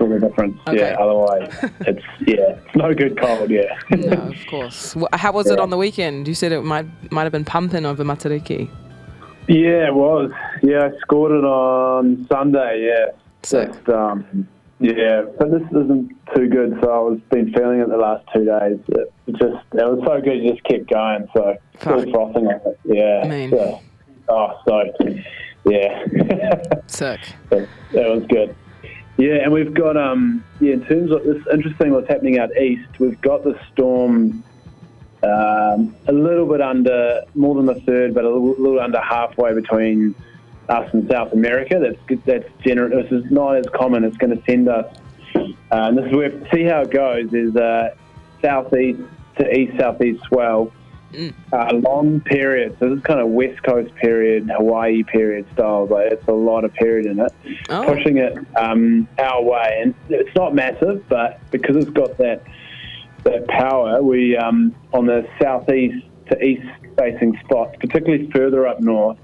all the difference. Okay. Yeah, otherwise it's no good cold. Yeah. No, of course. How was it on the weekend? You said it might have been pumping over Matariki. Yeah, it was. Yeah, I scored it on Sunday. Yeah, Sick. but this isn't too good. So I was been feeling it the last 2 days. It was so good. You just kept going. So still frothing on it. Yeah. Mean. Sick. That was good. Yeah, and we've got in terms of this interesting what's happening out east. We've got the storm a little bit under, more than a third, but a little under halfway between us and South America. That's general. This is not as common. It's going to send us. And this is where, see how it goes. Is southeast to east southeast swell. Long period. So this is kind of West Coast period, Hawaii period style, but it's a lot of period in it. Pushing it our way, and it's not massive, but because it's got that power, we on the southeast to east facing spots, particularly further up north,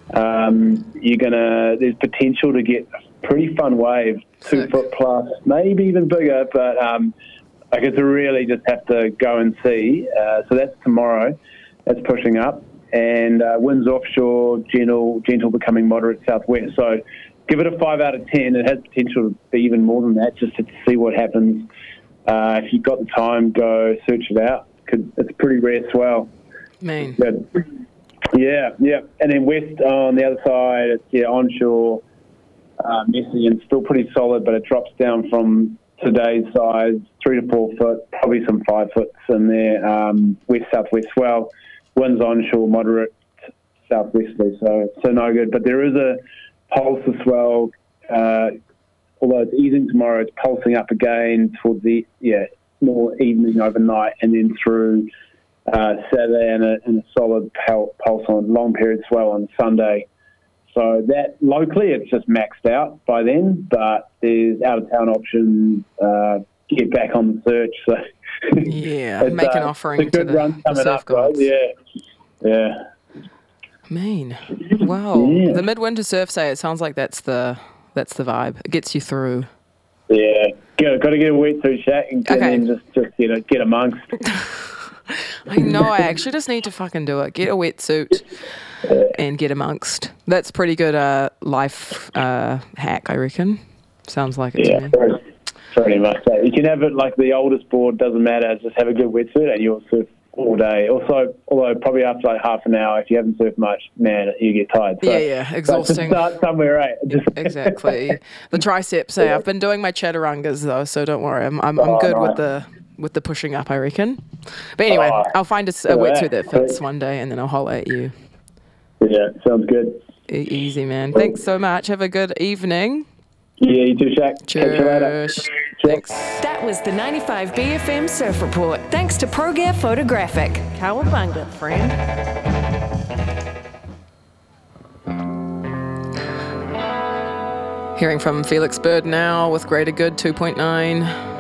there's potential to get a pretty fun wave, 2 foot plus, maybe even bigger, but it's really just have to go and see. So that's tomorrow. That's pushing up, and winds offshore, gentle becoming moderate southwest. So give it a 5 out of 10. It has potential to be even more than that, just to see what happens. If you've got the time, go search it out. It's a pretty rare swell. Mean. Yeah. And then west on the other side, it's onshore, messy and still pretty solid, but it drops down from today's size, 3 to 4 foot, probably some 5 foots in there. West-southwest swell, winds onshore, moderate southwesterly, so no good. But there is a pulse of swell. Although it's easing tomorrow, it's pulsing up again towards the more evening overnight, and then through Saturday and a solid pulse on long period swell on Sunday. So that locally, it's just maxed out by then, but there's out of town options. Get back on the search. So make an offering it's a good to run the coming surf up, right? gods. Yeah. Mean. Wow. Yeah. The midwinter surf say, it sounds like that's the vibe. It gets you through. Yeah. Got to get a wetsuit, Shaq, and then just get amongst. I know. I actually just need to fucking do it. Get a wetsuit and get amongst. That's pretty good life hack, I reckon. Sounds like it to me. Pretty much. You can have it like the oldest board, doesn't matter. Just have a good wetsuit and you'll surf all day. Also, although probably after like half an hour, if you haven't surfed much, man, you get tired. So, exhausting. Start somewhere, right? Exactly. The triceps. I've been doing my chaturangas though, so don't worry. I'm good with the pushing up, I reckon. But anyway, I'll find a wetsuit that fits one day, and then I'll holler at you. Yeah, sounds good. Easy, man. Thanks so much. Have a good evening. Yeah, you too, Shaq. Cheers. Catch you later. Thanks. That was the 95 BFM Surf Report. Thanks to ProGear Photographic. Cowabunga, friend. Hearing from Felix Bird now with Greater Good 2.9.